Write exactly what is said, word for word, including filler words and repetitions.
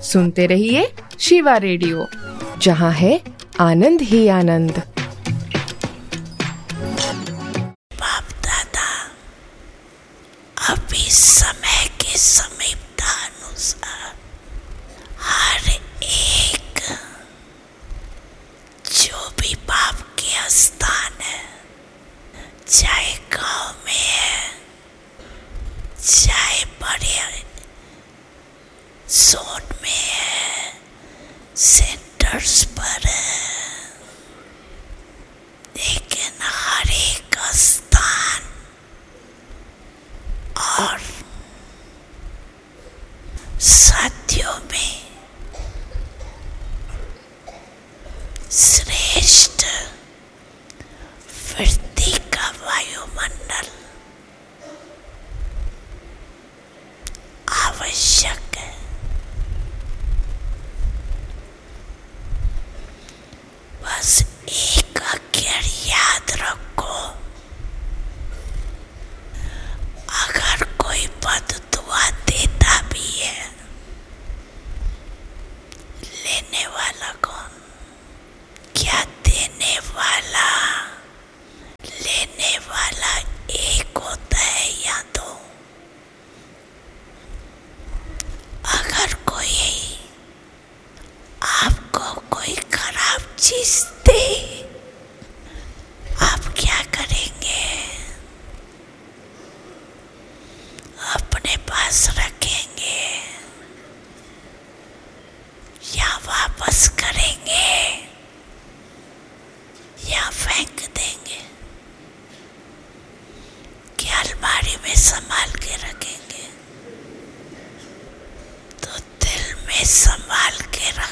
सुनते रहिए शिवा रेडियो, जहाँ है आनंद ही आनंद। बाप दादा अभी समय के समीपता अनुसार हर एक जो भी बाप के स्थान है, चाहे गांव में है, चाहे बड़े जोन में है, सेंटर्स पर है, लेकिन हर एक स्थान और साथियों में श्रेष्ठ वृद्धि का वायुमंडल आवश्यक है। बस एक अक्षर याद रखो, अगर कोई पद दुआ देता भी है, लेने वाला कौन? क्या देने वाला? लेने वाला एक होता है या दो? अगर कोई आपको कोई खराब चीज दे, आप क्या करेंगे? अपने पास रखेंगे या वापस करेंगे या फेंक देंगे? क्या अलमारी में संभाल के रखेंगे? तो दिल में संभाल के रख